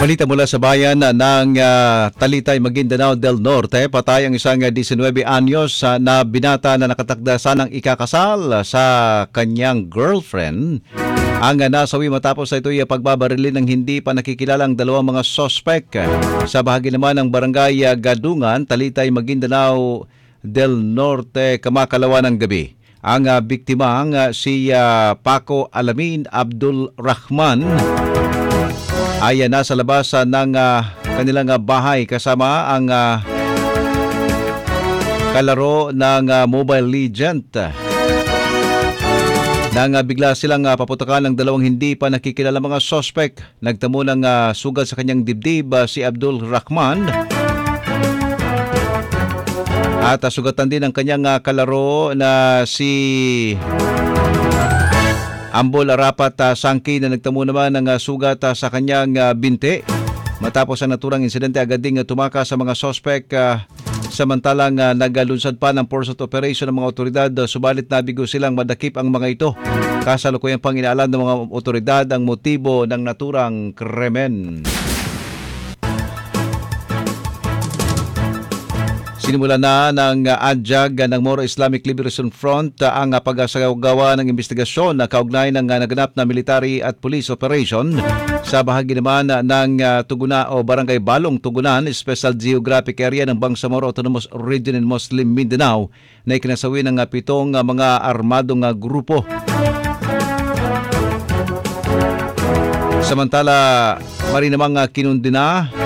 Balita mula sa bayan ng Talitay, Maguindanao del Norte, patay ang isang 19 anyos na binata na nakatakda sanang ikakasal sa kanyang girlfriend. Ang nasawi matapos ito ay pagbabarili ng hindi pa nakikilalang dalawang mga sospek sa bahagi naman ng barangay Gadungan, Talitay, Maguindanao del Norte, kamakalawa ng gabi. Ang biktima si Paco Alamin Abdul Rahman ay nasa labas ng kanilang bahay kasama ang kalaro ng Mobile Legend. Nang bigla silang paputakan ng dalawang hindi pa nakikilala mga sospek, nagtamo ng sugat sa kanyang dibdib si Abdul Rahman at sugatan din ang kanyang kalaro na si Ambol Arapat Sangki na nagtamo naman ng sugat sa kanyang binti. Matapos ang naturang insidente, agad ding tumaka sa mga sospek samantalang nagalunsad pa ng pursuit operation ng mga otoridad, subalit nabigo silang madakip ang mga ito. Kasalukuyang pang inaalam ng mga otoridad ang motibo ng naturang krimen. Sinimula na ng ADJAG ng Moro Islamic Liberation Front ang pag-asagawa ng investigasyon na kaugnay ng naganap na military at police operation sa bahagi naman ng Tuguna o Barangay Balong Tugunan, Special Geographic Area ng Bangsamoro Autonomous Region in Muslim Mindanao na ikinasawi ng 7 mga armadong grupo. Samantala, mari namang kinundina